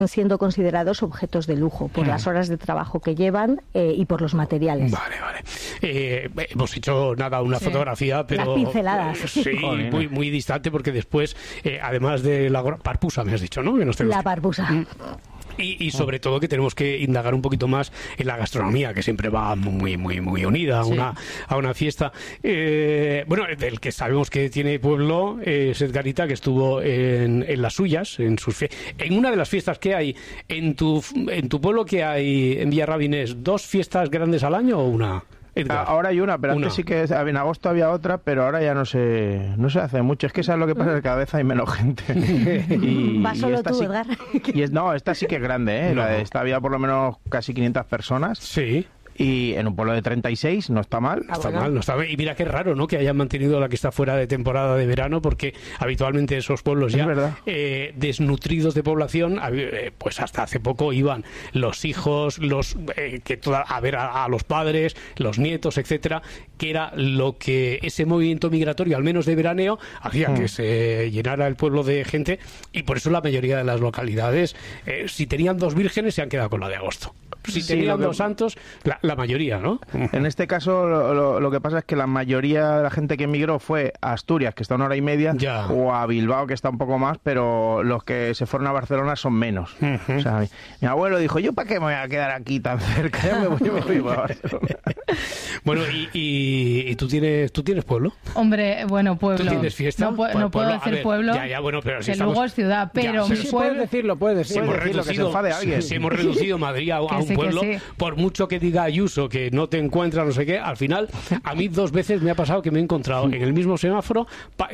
siendo considerados objetos de lujo por las horas de trabajo que llevan y por los materiales. Vale. Hemos hecho una fotografía, pero las pinceladas. Sí, muy distante, porque después, además de la parpusa, me has dicho, ¿no? Que nos la parpusa. Y sobre todo que tenemos que indagar un poquito más en la gastronomía, que siempre va muy unida a una fiesta. Bueno, del que sabemos que tiene pueblo es Edgarita, que estuvo en las suyas, en una de las fiestas que hay en tu pueblo, que hay en Villarrabinés, ¿2 fiestas grandes al año o una? Edgar. Ahora hay una, pero antes sí que en agosto había otra, pero ahora ya no se hace mucho. Es que sabes lo que pasa, que cada vez hay menos gente. ¿Vas solo tú, Edgar? Esta sí que es grande, ¿eh? No. Esta había por lo menos casi 500 personas. Sí. Y en un pueblo de 36 no está mal. No está mal. Y mira qué raro, ¿no?, que hayan mantenido la que está fuera de temporada de verano, porque habitualmente esos pueblos ya desnutridos de población, pues hasta hace poco iban los hijos, a ver a los padres, los nietos, etcétera, que era lo que ese movimiento migratorio, al menos de veraneo, hacía que se llenara el pueblo de gente, y por eso la mayoría de las localidades, si tenían 2 vírgenes, se han quedado con la de agosto. Si tenían 2 santos, la mayoría, ¿no? En este caso, lo que pasa es que la mayoría de la gente que emigró fue a Asturias, que está 1 hora y media, o a Bilbao, que está un poco más, pero los que se fueron a Barcelona son menos. O sea, mi abuelo dijo, ¿yo para qué me voy a quedar aquí tan cerca? Ya me voy a Barcelona. Bueno, ¿y tú tienes pueblo? Hombre, bueno, pueblo. ¿Tú tienes fiesta? No puedo decir pueblo. Bueno, pero si Lugo es ciudad, pero mi pueblo... Puedes decirlo, que se enfade alguien. Si hemos reducido Madrid a un pueblo, por mucho que diga Ayuso que no te encuentra, no sé qué, al final, a mí 2 veces me ha pasado que me he encontrado en el mismo semáforo,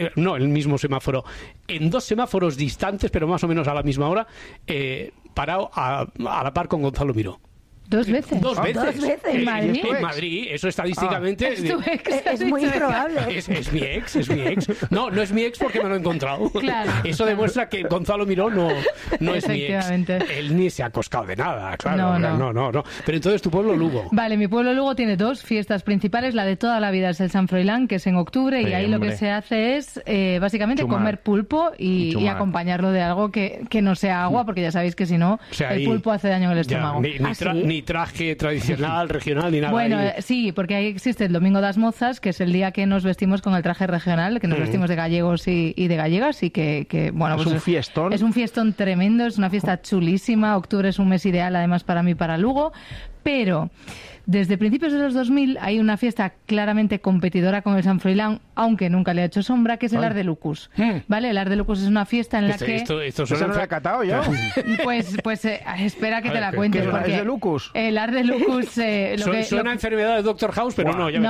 en 2 semáforos distantes, pero más o menos a la misma hora, parado a la par con Gonzalo Miró. 2 veces. 2 veces. ¿En Madrid? En Madrid, eso estadísticamente... Es muy improbable. Es mi ex. No es mi ex porque me lo he encontrado. Claro. Eso demuestra que Gonzalo Miró no es mi ex. Él ni se ha coscado de nada, claro. No. Pero entonces tu pueblo, Lugo. Vale, mi pueblo Lugo tiene 2 fiestas principales. La de toda la vida es el San Froilán, que es en octubre, y ahí lo que se hace es básicamente comer pulpo y acompañarlo de algo que no sea agua, porque ya sabéis que si no, el pulpo hace daño en el estómago. Ni traje tradicional, regional, ni nada. Bueno, sí, porque ahí existe el Domingo das Mozas, que es el día que nos vestimos con el traje regional, que nos vestimos de gallegos y de gallegas, y que bueno, es pues un fiestón. Es un fiestón tremendo, es una fiesta chulísima. Octubre es un mes ideal, además, para mí, para Lugo, pero... Desde principios de los 2000 hay una fiesta claramente competidora con el San Froilán, aunque nunca le ha hecho sombra, que es el Art de Lucus. ¿Vale? El Art de Lucus es una fiesta en la que... Esto no lo he catado yo. Pues espera que te la cuente. ¿Qué es de Lucus? El Art de Lucus... Suena enfermedad de Doctor House, pero no, ya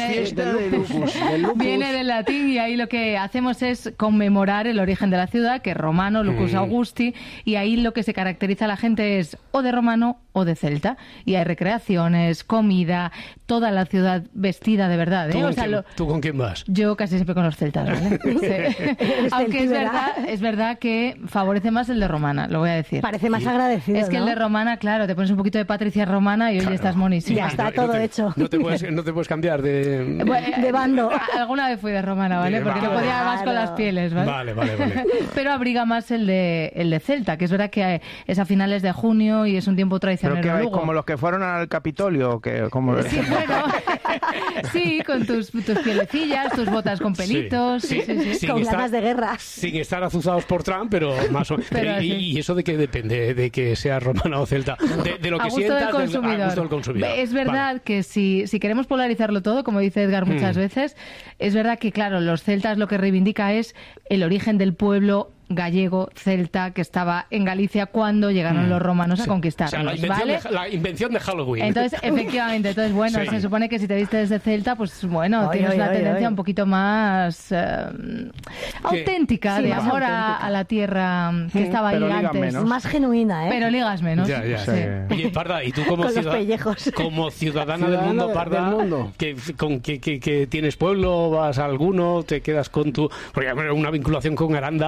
viene del latín, y ahí lo que hacemos es conmemorar el origen de la ciudad, que es romano, Lucus Augusti, y ahí lo que se caracteriza a la gente es o de romano o de celta, y hay recreaciones, comida, toda la ciudad vestida de verdad, ¿eh? ¿Tú con quién vas? Yo casi siempre con los celtas, ¿vale? Sí. Aunque es verdad que favorece más el de romana, lo voy a decir. Parece más agradecido, Es que el de romana, claro, te pones un poquito de Patricia Romana y hoy estás monísima. Ya está todo hecho. No te puedes cambiar de bando. Alguna vez fui de romana, ¿vale? Porque no podía más con las pieles, ¿vale? Vale. Pero abriga más el de celta, que es verdad que es a finales de junio y es un tiempo tradicional. ¿Pero qué, como los que fueron al Capitolio? Sí, bueno, sí, con tus pielecillas, tus botas con pelitos, sí. Con ganas de guerra. Sin estar azuzados por Trump, pero más o menos. ¿Y eso de qué depende? ¿De que sea romana o celta? De lo que sientas, a gusto del consumidor. Es verdad que si queremos polarizarlo todo, como dice Edgar muchas veces, es verdad que, claro, los celtas lo que reivindica es el origen del pueblo gallego, celta, que estaba en Galicia cuando llegaron los romanos a conquistarnos. O sea, la invención de Halloween. Entonces, efectivamente, bueno, se supone que si te vistes de celta, pues bueno, tienes una tendencia un poquito más auténtica, de amor a la tierra que estaba ahí antes. Menos. Más genuina, ¿eh? Pero ligas menos. Ya. Oye, Parda, ¿y tú como ciudadana del mundo, Parda, que tienes pueblo, vas a alguno, te quedas con tu... Porque una vinculación con Aranda...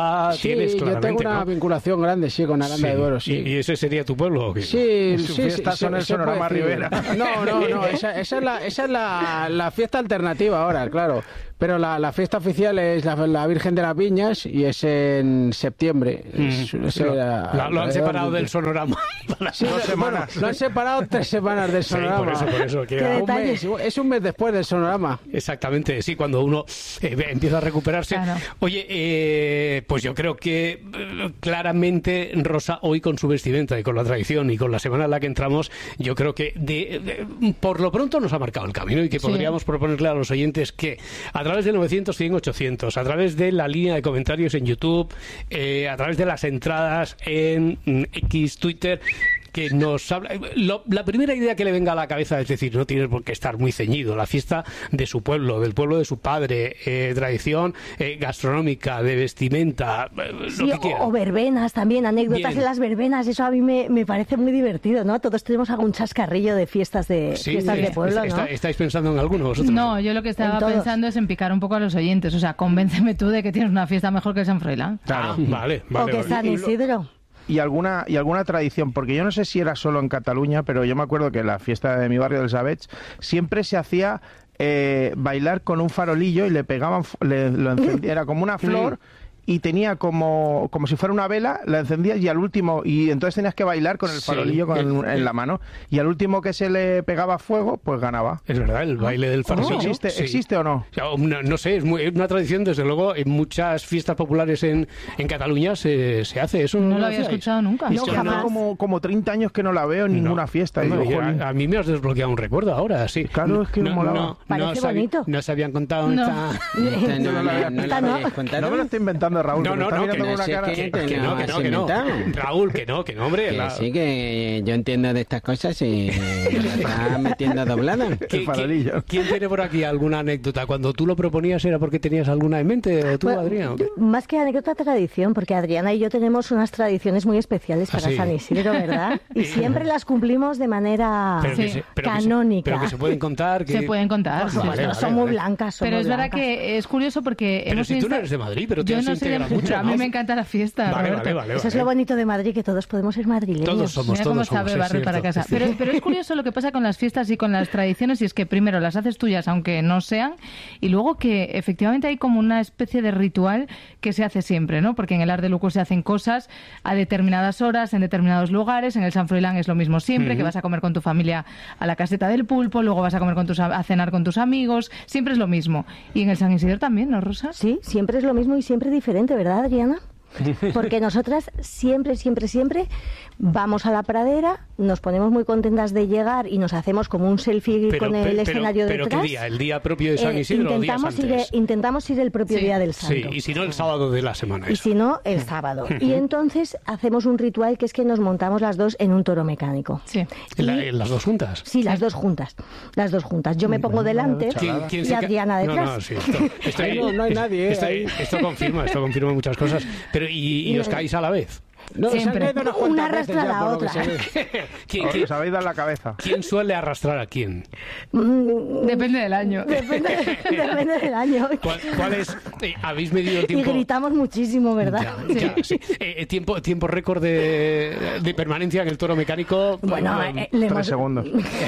tienes claramente, yo tengo una vinculación grande, sí, con Aranda de Duero, sí. ¿Y ese sería tu pueblo? Sí, fiestas son el Sonorama Rivera. No, esa es la fiesta alternativa ahora, claro. Pero la fiesta oficial es la Virgen de las Viñas y es en septiembre. Lo han separado del Sonorama. Sí, lo han separado 3 semanas del Sonorama. Sí, por eso. Es un mes después del Sonorama. Exactamente, sí, cuando uno empieza a recuperarse. Claro. Oye, pues yo creo que claramente Rosa, hoy con su vestimenta y con la tradición y con la semana en la que entramos, yo creo que por lo pronto nos ha marcado el camino y que podríamos proponerle a los oyentes que a través del 900 100 800, a través de la línea de comentarios en YouTube, a través de las entradas en X, Twitter, que nos habla. La primera idea que le venga a la cabeza es decir, no tiene por qué estar muy ceñido. La fiesta de su pueblo, del pueblo de su padre, tradición gastronómica, de vestimenta, lo que quiera. O verbenas también, anécdotas de las verbenas. Eso a mí me parece muy divertido, ¿no? Todos tenemos algún chascarrillo de fiestas de pueblo, ¿no? ¿Estáis pensando en alguno vosotros? No, yo lo que estaba pensando es en picar un poco a los oyentes. O sea, convénceme tú de que tienes una fiesta mejor que San Froilán. Claro, vale. O que San Isidro. Y alguna tradición, porque yo no sé si era solo en Cataluña, pero yo me acuerdo que la fiesta de mi barrio del Savets siempre se hacía bailar con un farolillo y le pegaban, lo encendía, era como una flor y tenía como si fuera una vela, la encendías y al último, y entonces tenías que bailar con el farolillo en la mano, y al último que se le pegaba fuego, pues ganaba. Es verdad, el baile del farolillo. ¿Existe o no? No sé, es una tradición, desde luego, en muchas fiestas populares en Cataluña se hace eso. No lo había escuchado nunca. No, jamás. Como 30 años que no la veo en ninguna fiesta. Y digo, a mí me has desbloqueado un recuerdo ahora, sí. Claro, es que molaba. Parece bonito. No se habían contado No me lo estoy inventando, Raúl. No, Raúl, que no, hombre. Sí, que yo entiendo de estas cosas y me está metiendo doblada. ¿Quién tiene por aquí alguna anécdota? Cuando tú lo proponías, ¿era porque tenías alguna en mente, tú, Adrián? Más que anécdota, tradición, porque Adriana y yo tenemos unas tradiciones muy especiales para San Isidro, ¿verdad? Y siempre las cumplimos de manera canónica. Pero que se pueden contar. Se pueden contar. Son muy blancas. Pero es verdad que es curioso porque... Pero si tú no eres de Madrid, pero te has integrado mucho. A mí me encanta la fiesta, Vale. Eso es lo bonito de Madrid, que todos podemos ser madrileños. Todos somos. Sabe barrer para casa. Pero es curioso lo que pasa con las fiestas y con las tradiciones, y es que primero las haces tuyas, aunque no sean, y luego que efectivamente hay como una especie de ritual que se hace siempre, ¿no? Porque en el Arc de Luco se hacen cosas a determinadas horas, en determinados lugares. En el San Froilán es lo mismo siempre, que vas a comer con tu familia a la caseta del pulpo, luego vas a comer a cenar con tus amigos, siempre es lo mismo. Y en el San Isidro también, ¿no, Rosa? Sí, siempre es lo mismo y siempre diferente, ¿verdad, Adriana? Porque nosotras siempre vamos a la pradera, nos ponemos muy contentas de llegar y nos hacemos como un selfie con el escenario detrás. ¿Pero qué día? ¿El día propio de San Isidro o días antes? Intentamos ir el propio día del Santo. Sí, y si no, el sábado de la semana. Y si no, el sábado. Y entonces hacemos un ritual que es que nos montamos las dos en un toro mecánico. Sí. ¿Las dos juntas? Sí, las dos juntas. Yo me pongo delante y Adriana detrás. No hay nadie. Esto confirma muchas cosas. Pero ¿y os caéis a la vez? No, siempre. Una arrastra a la otra. Os habéis dado la cabeza. ¿Quién suele arrastrar a quién? Depende del año. Depende del año. ¿Cuál es? ¿Habéis medido el tiempo? Y gritamos muchísimo, ¿verdad? Sí. ¿Tiempo récord de permanencia en el toro mecánico? Bueno, 3 segundos.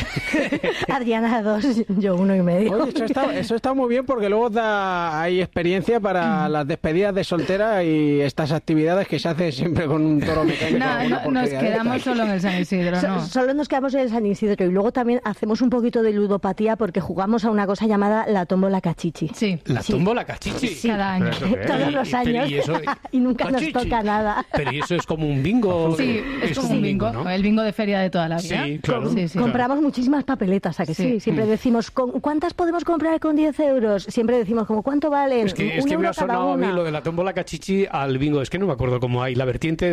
Adriana 2, yo 1,5. Oye, eso está muy bien porque luego hay experiencia para las despedidas de soltera y estas actividades que se hacen siempre con un toro mecánico. No, nos quedamos solo en el San Isidro, ¿no? Solo nos quedamos en el San Isidro y luego también hacemos un poquito de ludopatía porque jugamos a una cosa llamada la tómbola cachichi. Sí. ¿La tómbola cachichi? Sí. Cada año. Todos los años. Y nunca nos toca nada. Pero ¿y eso es como un bingo? Sí, es como un bingo, ¿no? El bingo de feria de toda la vida. Sí, claro. Compramos muchísimas papeletas, ¿a que sí? Siempre decimos, ¿cuántas podemos comprar con 10 euros? Siempre decimos, ¿cuánto valen? Es que me ha sonado a mí lo de la tómbola cachichi al bingo. Es que no me acuerdo cómo hay la vertiente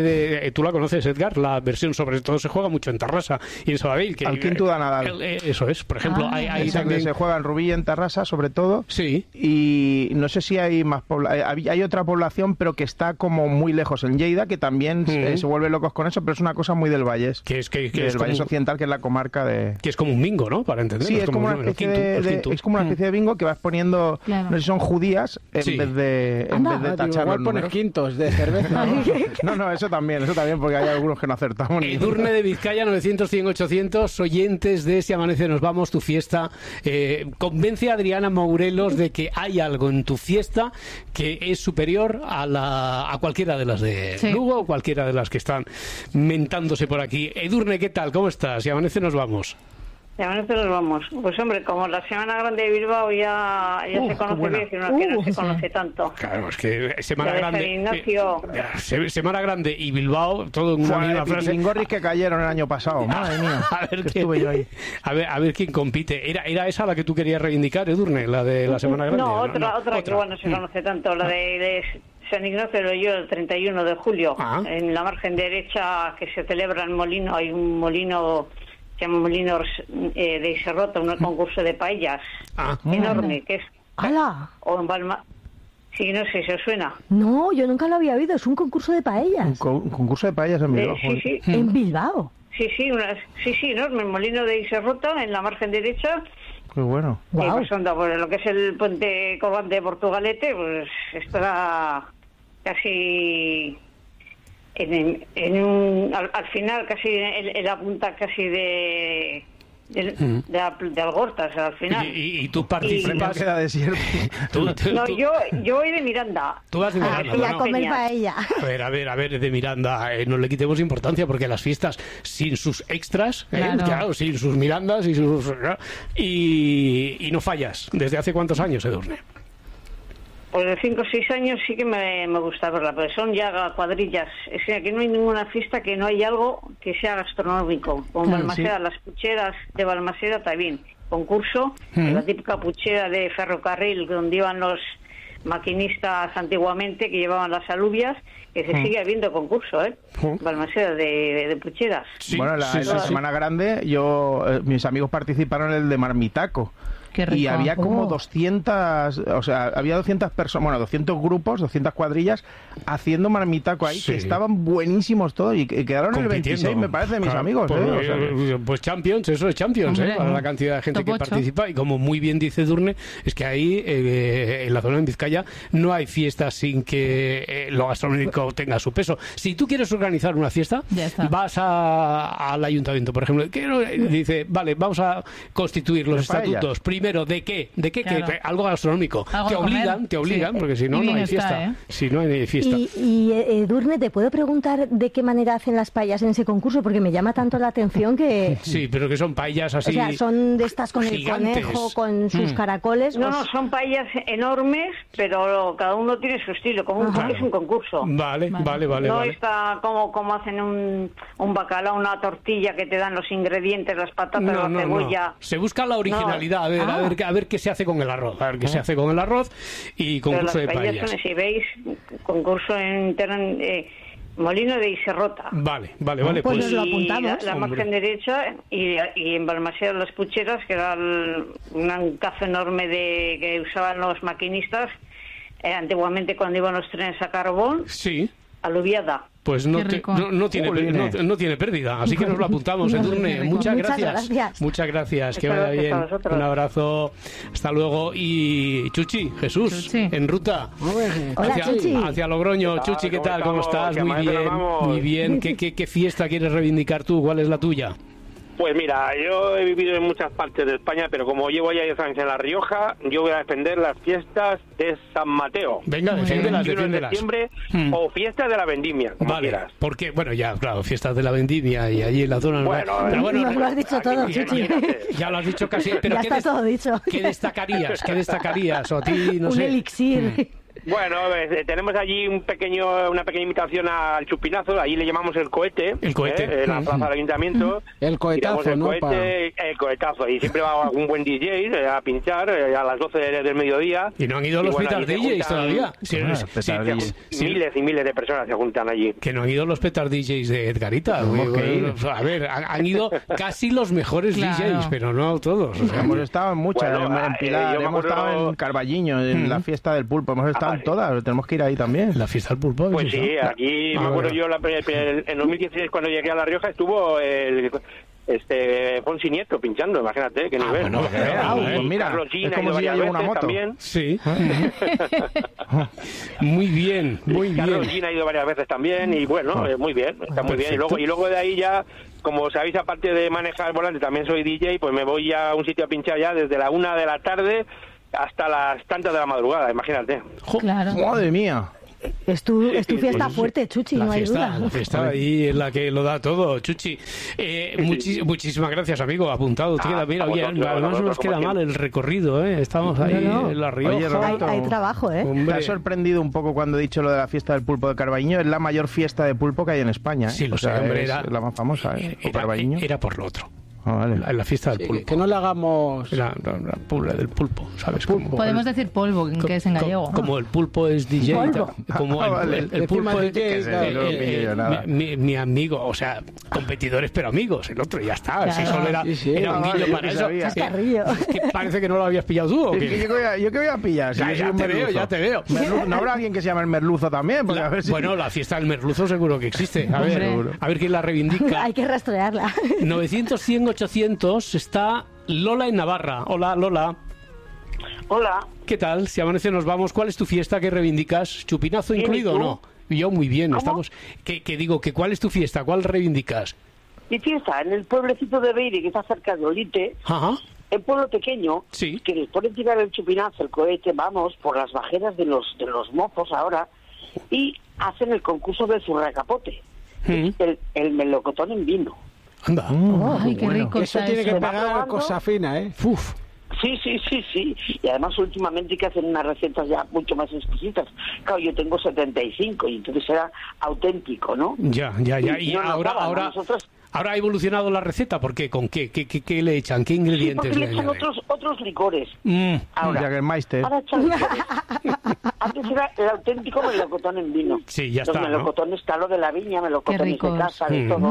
de... Tú la conoces, Edgar, la versión sobre todo se juega mucho en Tarrasa y en Sabadell. Al quinto da Nadal. Eso es, por ejemplo. Hay también... Se juega en Rubí y en Tarrasa, sobre todo. Sí. Y no sé si hay más hay otra población, pero que está como muy lejos en Lleida, que también se vuelve locos con eso, pero es una cosa muy del Vallés. Que es del Vallés Occidental, que es la comarca de... Que es como un bingo, ¿no? Para entender. Sí, es como una especie de bingo que vas poniendo, no sé si son judías, en vez de tachar igual pones quintos de cerveza. No, eso también, porque hay algunos que no acertamos. Edurne de Vizcaya, 900, 100, 800, oyentes de Si Amanece Nos Vamos, tu fiesta. Convence a Adriana Mourelos de que hay algo en tu fiesta que es superior a cualquiera de las de Lugo o cualquiera de las que están mentándose por aquí. Edurne, ¿qué tal? ¿Cómo estás? Si Amanece Nos Vamos. Si Amanece Nos Vamos. Pues hombre, como la Semana Grande de Bilbao ya se conoce bien, sino que no se conoce tanto. Claro, es que Semana Grande... Ignacio... Semana Grande y Bilbao, todo en una misma frase. Pingorris que cayeron el año pasado, madre mía. A ver estuve yo ahí. A ver quién compite. ¿Era esa la que tú querías reivindicar, Edurne, la de la Semana Grande? No, otra que bueno, se conoce tanto, la de San Ignacio de Loyola el 31 de julio. En la margen derecha que se celebra el molino, hay un molino... Se llama Molino de Iserrota, un concurso de paellas enorme, que es... ¡Hala! O en Balma... Sí, no sé si os suena. No, yo nunca lo había oído, es un concurso de paellas. Un concurso de paellas en Bilbao. Sí. ¿En Bilbao? Sí, enorme, el Molino de Iserrota, en la margen derecha. Qué bueno. Wow. Pues anda, por lo que es el puente Colgante de Portugalete, pues estará casi... al final casi en la punta casi de Algortas al final. Y tú participas. Queda desierto. Yo voy de Miranda. Tú vas de Miranda. Y a comer paella. A ver, de Miranda, no le quitemos importancia porque las fiestas sin sus extras, claro, sin sus Mirandas y no fallas. ¿Desde hace cuántos años, Edurne? Pues de 5 o 6 años sí que me gusta verla, porque son ya cuadrillas. Es que aquí no hay ninguna fiesta que no hay algo que sea gastronómico. Con Balmaseda, las pucheras de Balmaseda también. Concurso, la típica puchera de ferrocarril donde iban los maquinistas antiguamente que llevaban las alubias, que se sigue habiendo concurso, Balmaseda de pucheras. Sí, bueno, la Semana Grande, mis amigos participaron en el de Marmitaco. Y había como 200, o sea, había 200 personas, bueno, 200 grupos, 200 cuadrillas haciendo marmitaco ahí, que estaban buenísimos todos y quedaron en el 26, me parece, mis amigos. Pues Champions, eso es Champions, para la cantidad de gente que participa. Y como muy bien dice Edurne, es que ahí, en la zona de Vizcaya, no hay fiestas sin que lo gastronómico tenga su peso. Si tú quieres organizar una fiesta, vas al ayuntamiento, por ejemplo, dice, vale, vamos a constituir los estatutos. Primero, ¿de qué? Claro. Que algo gastronómico. Te obligan, porque si no, no hay fiesta. Si no hay fiesta. Y Edurne, ¿te puedo preguntar de qué manera hacen las paellas en ese concurso? Porque me llama tanto la atención que... Sí, pero que son paellas así... O sea, son de estas con gigantes. El conejo, con sus caracoles... No, son paellas enormes, pero cada uno tiene su estilo, es un concurso. Vale. No está como hacen un bacalao, una tortilla que te dan los ingredientes, las patatas, la cebolla... No. Se busca la originalidad, a ver qué se hace con el arroz. A ver qué se hace con el arroz y concurso de paellas. Si veis, concurso en Molino de Iserrota. Vale. Pues nos lo apuntamos. La margen derecha y en Balmaseda las pucheras, que era un cazo enorme que usaban los maquinistas antiguamente cuando iban los trenes a carbón. Sí. Aluviada. Pues no tiene pérdida, así que nos lo apuntamos, Edurne. Muchas gracias, que vaya bien. Un abrazo, hasta luego. Y Jesús, en ruta hacia Logroño. Chuchi, ¿qué tal? ¿Cómo estás? Muy bien. ¿Qué fiesta quieres reivindicar tú? ¿Cuál es la tuya? Pues mira, yo he vivido en muchas partes de España, pero como llevo ya 10 años en La Rioja, yo voy a defender las fiestas de San Mateo. Venga, defiéndelas. de septiembre o fiestas de la Vendimia, como quieras. Porque, fiestas de la Vendimia y allí en la zona... Bueno, lo has dicho todo, Chuchi. Ya lo has dicho casi, pero ya está todo dicho. ¿Qué destacarías? O a ti, no sé. Un elixir. Bueno, tenemos allí una pequeña invitación al chupinazo, allí le llamamos el cohete. El cohete. En la plaza del ayuntamiento. El cohetazo, el cohete, el cohetazo. Y siempre va un buen DJ a pinchar a las 12 del mediodía. Y no han ido los petard DJs todavía. Miles y miles de personas se juntan allí. Que no han ido los petard DJs de Edgarita. A ver, han ido casi los mejores DJs, pero no todos. O sea, hemos estado en muchas, en Pilar, hemos estado en Carballiño, en la fiesta del pulpo, hemos estado en todas, tenemos que ir ahí también. La fiesta del pulpo. Pues sí, aquí me acuerdo yo en 2016 cuando llegué a La Rioja estuvo Fonsi Nieto pinchando, imagínate qué nivel. Pues mira, Carlos Gina, es como si ya lleva una moto. También. Sí. Muy bien, muy bien. Carlos Gina ha ido varias veces también y bueno, muy bien, está muy bien. Y luego de ahí ya, como sabéis, aparte de manejar el volante, también soy DJ, pues me voy a un sitio a pinchar ya desde la 1 de la tarde hasta las tantas de la madrugada, imagínate. Claro. Madre mía. Es tu fiesta fuerte, Chuchi, no hay duda. La fiesta ahí es la que lo da todo, Chuchi. Muchísimas gracias, amigo. Apuntado. Mira, además no nos queda mal el recorrido, ¿eh? Estamos ahí en La Rioja. Oye, Roberto, hay trabajo, ¿eh? Me ha sorprendido un poco cuando he dicho lo de la fiesta del pulpo de Carballiño. Es la mayor fiesta de pulpo que hay en España, ¿eh? Sí, lo sé, hombre. Es la más famosa, ¿eh? Era por lo otro. Vale. La fiesta del pulpo. Que no le hagamos... La del pulpo, ¿sabes? Podemos decir polvo, que es en gallego. Como el pulpo es DJ. Como el pulpo es... Mi amigo, o sea, competidores pero amigos. El otro ya está. Claro. Si solo era un guiño para eso. Que parece que no lo habías pillado tú. ¿Yo qué voy a pillar? Si ya te veo. ¿No habrá alguien que se llame el merluzo también? A ver si... Bueno, la fiesta del merluzo seguro que existe. A ver quién la reivindica. Hay que rastrearla. 900, 100, 800 está Lola en Navarra. Hola, Lola. Hola. ¿Qué tal? Si amanece nos vamos. ¿Cuál es tu fiesta que reivindicas? ¿Chupinazo incluido o no? Yo muy bien. ¿Cómo? Estamos. ¿Cuál es tu fiesta? ¿Cuál reivindicas? Mi fiesta en el pueblecito de Beire, que está cerca de Olite. Ajá. El pueblo pequeño, sí, que después de tirar el chupinazo, el cohete, vamos por las bajeras de los mozos ahora y hacen el concurso del zurracapote, el melocotón en vino. Anda. Ay, qué rico. Eso tiene que pegar cosa fina, ¿eh? Uf. Sí. Y además últimamente que hacen unas recetas ya mucho más exquisitas. Claro, yo tengo 75 y entonces era auténtico, ¿no? Ya. Y ahora ha evolucionado la receta. ¿Por qué? ¿Con qué? ¿Qué le echan? ¿Qué ingredientes le echan? Otros licores. Ahora, Jagermeister. Antes era el auténtico melocotón en vino. Sí, ya Los está. Los melocotones, claro, de la viña, melocotones de casa, de todo.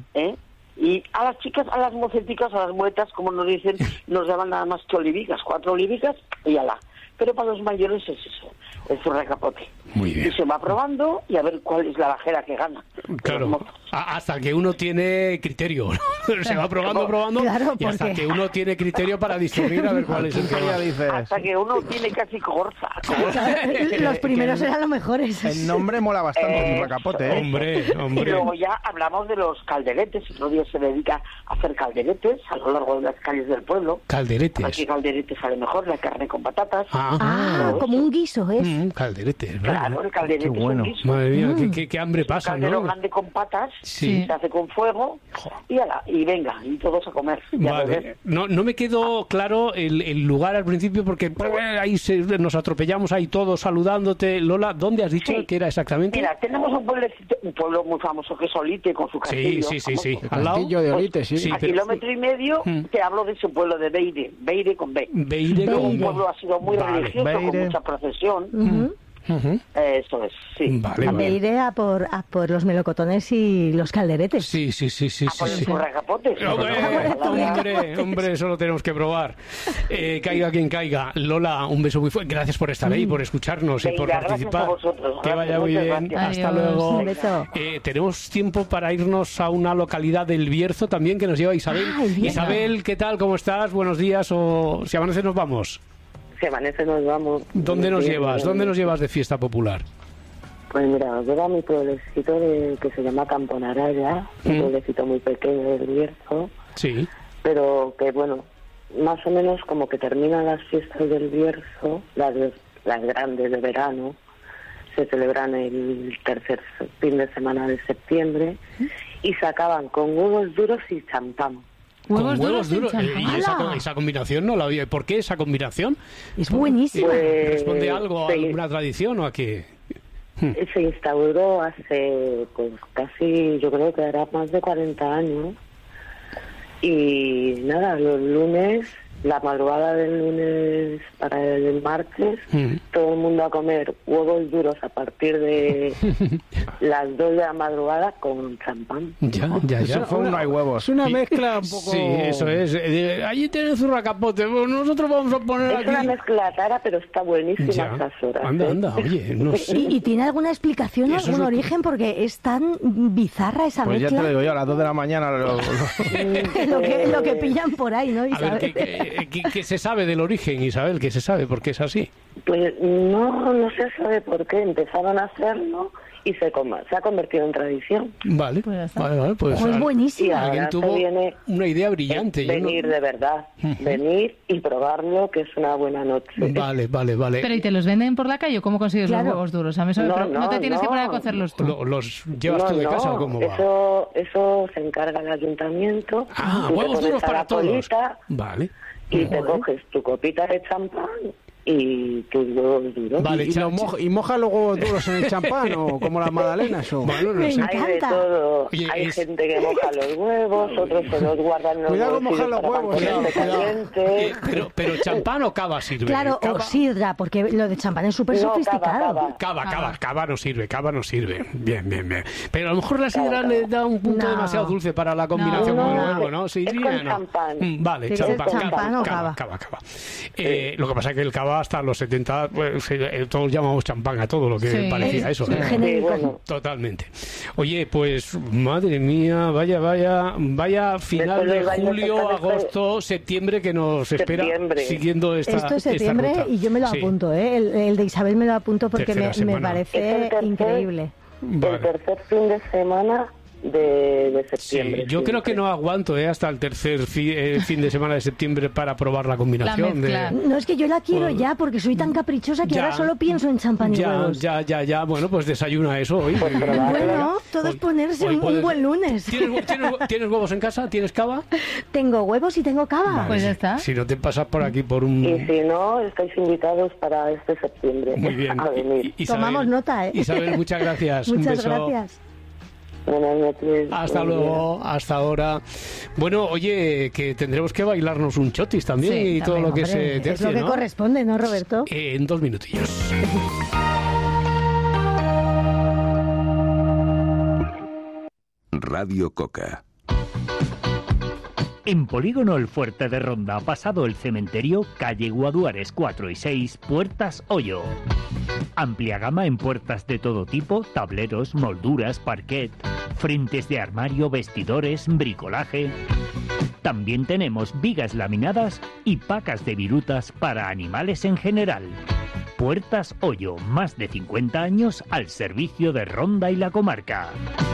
Y a las chicas, a las moceticas, a las muetas, como nos dicen, nos daban nada más que olivicas, 4 olivicas y ala. Pero para los mayores es eso, el zurracapote. Muy bien. Y se va probando y a ver cuál es la bajera que gana. Claro, hasta que uno tiene criterio. Se va probando, claro, y hasta que uno tiene criterio para discernir a ver cuál es el que ya dices. Hasta que uno tiene casi gorza. Los primeros eran los mejores. El nombre mola bastante, zurracapote, ¿eh? Hombre. Y luego ya hablamos de los calderetes. Otro día se dedica a hacer calderetes a lo largo de las calles del pueblo. Calderetes. Aquí calderete sale mejor, la carne con patatas. Como un guiso, ¿es? Calderetes, claro, el calderete qué bueno. es un guiso. Madre mía, qué hambre pasa, un caldero ¿no? grande con patas, sí, se hace con fuego y venga, y todos a comer. Vale. No me quedó claro el lugar al principio porque ahí nos atropellamos ahí todos saludándote. Lola, ¿dónde has dicho que era exactamente? Mira, tenemos un pueblo muy famoso que es Olite con su castillo. Sí. Al castillo de Olite, sí. A kilómetro y medio te hablo de ese pueblo de Beire con B. Beire. Un pueblo ha sido muy religioso, con mucha procesión. Eso es, sí. Vale. Beire a por los melocotones y los calderetes. Sí. Por el zurracapotes. Hombre, eso lo tenemos que probar. Caiga quien caiga. Lola, un beso muy fuerte. Gracias por estar ahí, por escucharnos y por participar. A vosotros. Que vaya muy bien. Gracias. Hasta luego. Un beso. Tenemos tiempo para irnos a una localidad del Bierzo también que nos lleva Isabel. Isabel, ¿qué tal? ¿Cómo estás? Buenos días. O si amanece nos vamos. Si amanece nos vamos. ¿Dónde nos llevas? ¿Dónde nos llevas de fiesta popular? Pues mira, llevo a mi pueblecito que se llama Camponaraya, un pueblecito muy pequeño del Bierzo. Sí. Pero que bueno, más o menos como que terminan las fiestas del Bierzo, las grandes de verano, se celebran el tercer fin de semana de septiembre y se acaban con huevos duros y champán. Huevos duros y esa combinación no la había. ¿Por qué esa combinación? Es buenísima. ¿Responde algo a alguna tradición o a qué? Se instauró hace pues casi, yo creo que era más de 40 años. Y nada, los lunes, la madrugada del lunes para el martes, todo el mundo a comer huevos duros a partir de las 2 de la madrugada con champán. Ya. Eso fue un no hay huevos. Es una mezcla un poco... Sí, eso es. Allí tienes zurracapote, nosotros vamos a poner es aquí... una mezcla rara, pero está buenísima esas horas. Anda, oye, no sé. ¿Y tiene alguna explicación, algún origen? Porque es tan bizarra esa pues mezcla. Ya te lo digo yo, a las 2 de la mañana... lo que pillan por ahí, ¿no, Isabel? A ver, ¿qué se sabe del origen, Isabel? ¿Qué se sabe? ¿Por qué es así? Pues no se sabe por qué. Empezaron a hacerlo y se ha convertido en tradición. Vale, pues vale. Pues buenísimo. Alguien tuvo una idea brillante. Venir de verdad, venir y probarlo, que es una buena noche. Vale. Pero ¿y te los venden por la calle o cómo consigues los huevos duros? A mí no te tienes que poner a cocerlos tú. ¿Los llevas tú de casa o cómo va? Eso se encarga el ayuntamiento. Huevos duros para todos. Vale. Y te coges tu copita de champán y tus huevos duros. Vale, ¿y moja los huevos duros en el champán o como las magdalenas? Bueno, Me encanta. Hay de todo. Hay gente que moja los huevos, otros se los guardan los Cuidado con mojar los huevos. Caliente. Pero champán o cava sirve. Claro, o sidra, porque lo de champán es súper sofisticado. Cava no sirve. Bien. Pero a lo mejor la sidra le da un punto demasiado dulce para la combinación con el huevo, ¿no? Sí, champán. Vale, champán o cava. Lo que pasa es que el cava hasta los 70, pues, todos llamamos champán a todo lo que parecía eso. Totalmente. Oye, pues madre mía, vaya final de julio, agosto, septiembre que nos espera siguiendo esta Esto es septiembre esta ruta. Y yo me lo apunto, el de Isabel me lo apunto porque me parece increíble. El tercer fin de semana de septiembre. Sí, yo creo que no aguanto hasta el tercer fin de semana de septiembre para probar la combinación. No, es que yo la quiero ya porque soy tan caprichosa que ahora solo pienso en champán y huevos. Ya. Bueno, pues desayuna eso hoy. Bueno, todo es ponerse un buen lunes. ¿Tienes huevos en casa? ¿Tienes cava? Tengo huevos y tengo cava. Vale. Pues ya está. Si no te pasas por aquí por un... Y si no, estáis invitados para este septiembre. Muy bien. A venir. Tomamos nota, ¿eh? Isabel, muchas gracias. Muchas un beso. gracias. Buenas noches. Hasta luego, hasta ahora. Bueno, oye, que tendremos que bailarnos un chotis también y todo lo que se tercie, es lo que corresponde, ¿no, Roberto? En 2 minutillos. Radio Coca. En Polígono El Fuerte de Ronda, pasado el cementerio, calle Guaduares 4 y 6, Puertas Hoyo. Amplia gama en puertas de todo tipo, tableros, molduras, parquet, frentes de armario, vestidores, bricolaje. También tenemos vigas laminadas y pacas de virutas para animales en general. Puertas Hoyo, más de 50 años al servicio de Ronda y la comarca.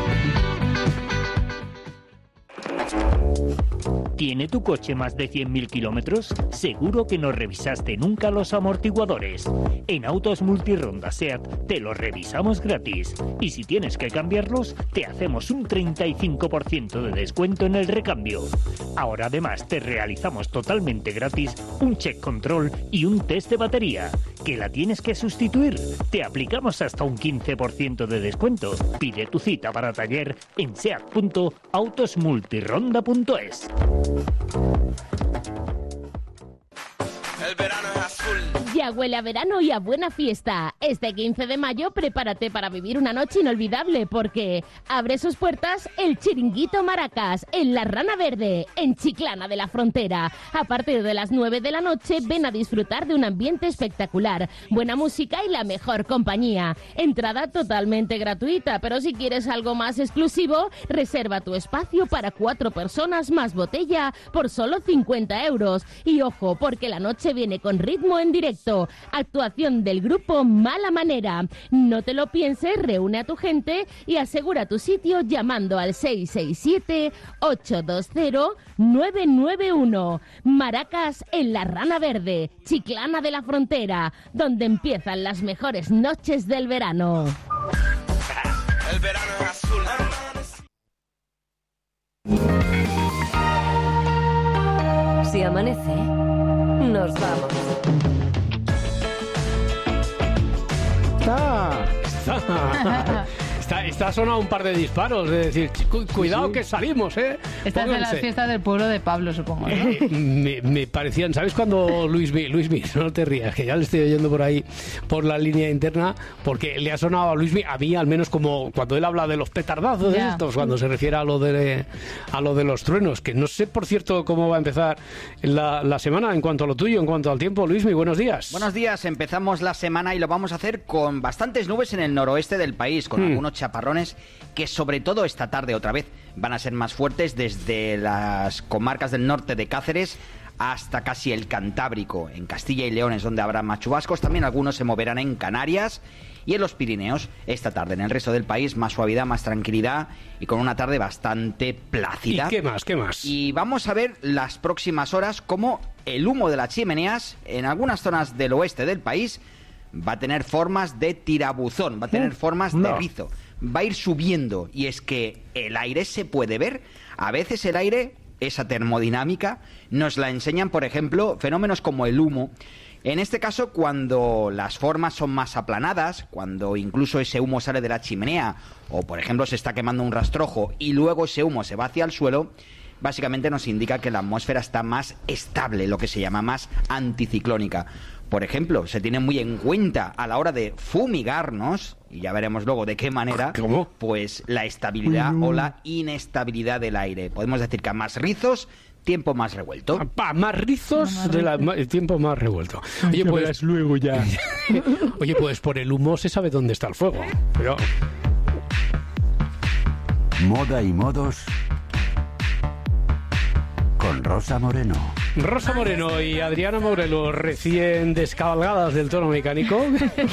¿Tiene tu coche más de 100.000 kilómetros? Seguro que no revisaste nunca los amortiguadores. En Autos Multironda SEAT te los revisamos gratis. Y si tienes que cambiarlos, te hacemos un 35% de descuento en el recambio. Ahora además te realizamos totalmente gratis un check control y un test de batería. ¿Que la tienes que sustituir? Te aplicamos hasta un 15% de descuento. Pide tu cita para taller en seat.autosmultironda.es. El verano es azul. Ya huele a verano y a buena fiesta. Este 15 de mayo prepárate para vivir una noche inolvidable porque abre sus puertas el Chiringuito Maracas en La Rana Verde, en Chiclana de la Frontera. A partir de las 9 de la noche ven a disfrutar de un ambiente espectacular, buena música y la mejor compañía. Entrada totalmente gratuita, pero si quieres algo más exclusivo, reserva tu espacio para 4 personas más botella por solo 50 euros. Y ojo, porque la noche viene con ritmo en directo. Actuación del grupo Mala Manera. No te lo pienses, reúne a tu gente y asegura tu sitio llamando al 667-820-991. Maracas en La Rana Verde, Chiclana de la Frontera, donde empiezan las mejores noches del verano. El verano es azul. Si amanece, nos vamos. Está sonado un par de disparos, de decir, cuidado que salimos, ¿eh? Estas de las fiestas del pueblo de Pablo, supongo, ¿no? Me parecían, ¿sabes cuando Luismi, no te rías, que ya le estoy oyendo por ahí, por la línea interna, porque le ha sonado a Luismi, a mí al menos como cuando él habla de los petardazos de estos, cuando se refiere a lo de los truenos, que no sé, por cierto, cómo va a empezar la semana en cuanto a lo tuyo, en cuanto al tiempo. Luismi, buenos días. Buenos días, empezamos la semana y lo vamos a hacer con bastantes nubes en el noroeste del país, con algunos chaparrones que sobre todo esta tarde otra vez van a ser más fuertes desde las comarcas del norte de Cáceres hasta casi el Cantábrico. En Castilla y León es donde habrá más chubascos, también algunos se moverán en Canarias y en los Pirineos esta tarde. En el resto del país más suavidad, más tranquilidad y con una tarde bastante plácida. ¿Y qué más? Y vamos a ver las próximas horas cómo el humo de las chimeneas en algunas zonas del oeste del país va a tener formas de tirabuzón, va a tener formas de rizo, va a ir subiendo, y es que el aire se puede ver. A veces el aire, esa termodinámica, nos la enseñan, por ejemplo, fenómenos como el humo. En este caso, cuando las formas son más aplanadas, cuando incluso ese humo sale de la chimenea, o por ejemplo se está quemando un rastrojo y luego ese humo se va hacia el suelo, básicamente nos indica que la atmósfera está más estable, lo que se llama más anticiclónica. Por ejemplo, se tiene muy en cuenta a la hora de fumigarnos, y ya veremos luego de qué manera, pues la estabilidad o la inestabilidad del aire. Podemos decir que a más rizos, tiempo más revuelto. Más rizos, tiempo más revuelto. Oye, pues luego ya. Oye, pues por el humo se sabe dónde está el fuego. Pero... Moda y modos con Rosa Moreno. Rosa Moreno y Adriana Morelos, recién descabalgadas del tono mecánico.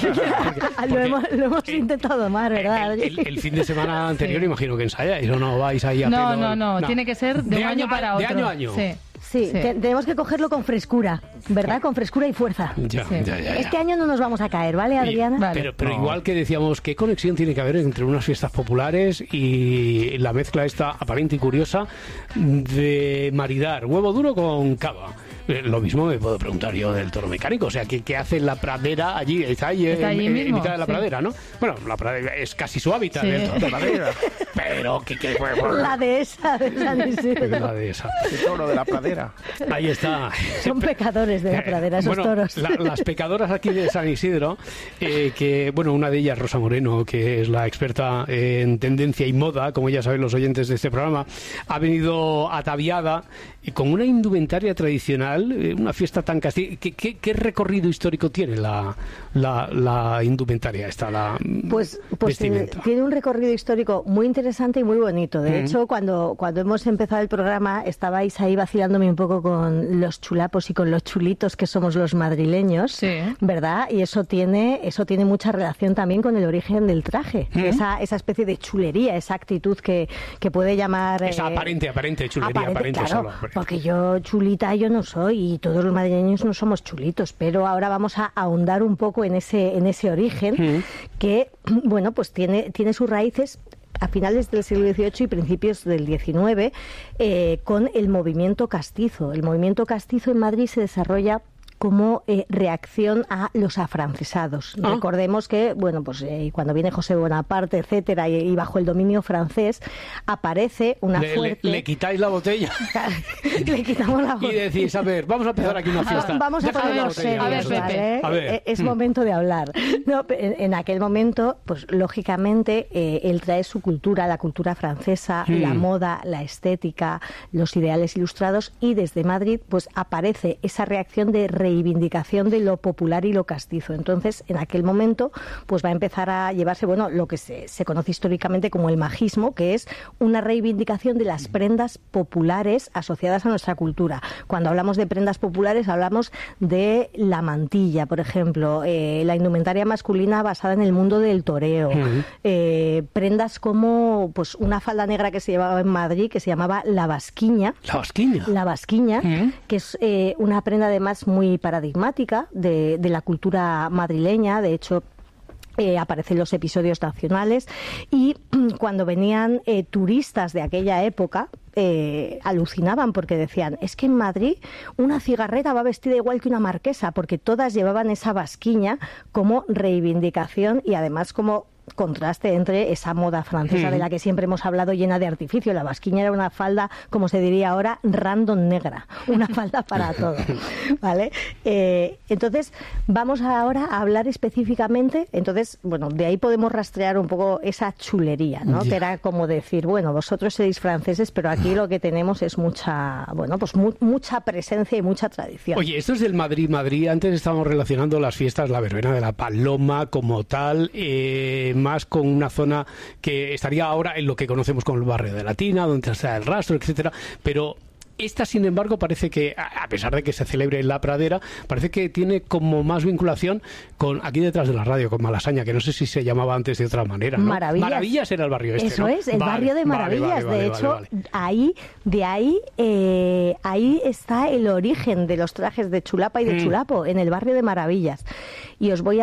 Lo hemos intentado más, ¿verdad? El fin de semana anterior imagino que ensayáis, ¿o no vais ahí a pelo? No, tiene que ser de un año para otro. De año a año. Sí, tenemos que cogerlo con frescura, ¿verdad? Con frescura y fuerza. Ya. Este año no nos vamos a caer, ¿vale, Adriana? Vale. Pero igual que decíamos, ¿qué conexión tiene que haber entre unas fiestas populares y la mezcla esta aparente y curiosa de maridar huevo duro con cava? Lo mismo me puedo preguntar yo del toro mecánico. O sea, ¿qué hace la pradera allí? Está allí en mitad de la pradera, ¿no? Bueno, la pradera es casi su hábitat dentro de la pradera. Pero la dehesa de San Isidro. La dehesa. El toro de la pradera. Ahí está. Son pecadores de la pradera, esos toros. Las pecadoras aquí de San Isidro, que, bueno, una de ellas, Rosa Moreno, que es la experta en tendencia y moda, como ya saben los oyentes de este programa, ha venido ataviada con una indumentaria tradicional, una fiesta tan castillo. ¿Qué recorrido histórico tiene la indumentaria esta? Pues tiene un recorrido histórico muy interesante y muy bonito. De hecho, cuando hemos empezado el programa, estabais ahí vacilándome un poco con los chulapos y con los chulitos que somos los madrileños, ¿verdad? Y eso tiene mucha relación también con el origen del traje. Esa especie de chulería, esa actitud que puede llamar... Esa aparente chulería, aparente claro, solo. Porque yo chulita yo no soy, y todos los madrileños no somos chulitos, pero ahora vamos a ahondar un poco en ese origen que, bueno, pues tiene sus raíces a finales del siglo XVIII y principios del XIX, con el movimiento castizo. El movimiento castizo en Madrid se desarrolla como reacción a los afrancesados. Recordemos que, bueno, pues cuando viene José Bonaparte, etcétera, y bajo el dominio francés, aparece una fuerte... Le quitáis la botella. Le quitamos la botella. Y decís, a ver, vamos a empezar aquí una fiesta. Vamos a ponernos serios, Pepe. ¿vale? Es momento de hablar. No, en aquel momento, pues lógicamente, él trae su cultura, la cultura francesa, la moda, la estética, los ideales ilustrados, y desde Madrid, pues aparece esa reacción de reivindicación de lo popular y lo castizo. Entonces, en aquel momento, pues va a empezar a llevarse, bueno, lo que se conoce históricamente como el majismo, que es una reivindicación de las prendas populares asociadas a nuestra cultura. Cuando hablamos de prendas populares, hablamos de la mantilla, por ejemplo, la indumentaria masculina basada en el mundo del toreo, prendas como, pues, una falda negra que se llevaba en Madrid, que se llamaba la basquiña. La basquiña, que es una prenda además muy paradigmática de la cultura madrileña. De hecho, aparecen los episodios nacionales, y cuando venían turistas de aquella época alucinaban porque decían, es que en Madrid una cigarrera va vestida igual que una marquesa, porque todas llevaban esa basquiña como reivindicación y además como contraste entre esa moda francesa de la que siempre hemos hablado, llena de artificio. La basquiña era una falda, como se diría ahora, random negra, una falda para todo, ¿vale? Entonces, vamos ahora a hablar específicamente, entonces, bueno, de ahí podemos rastrear un poco esa chulería, ¿no? Que era como decir, bueno, vosotros seréis franceses, pero aquí lo que tenemos es mucha, bueno, pues mucha presencia y mucha tradición. Oye, esto es del Madrid. Antes estábamos relacionando las fiestas, la verbena de la Paloma como tal, más con una zona que estaría ahora en lo que conocemos como el barrio de Latina, donde está el Rastro, etcétera, pero esta, sin embargo, parece que, a pesar de que se celebre en la Pradera, parece que tiene como más vinculación con, aquí detrás de la radio, con Malasaña, que no sé si se llamaba antes de otra manera, ¿no? Maravillas era el barrio este, Eso, ¿no? Es, el barrio de Maravillas. De hecho, ahí está el origen de los trajes de chulapa y de chulapo, en el barrio de Maravillas. Y os voy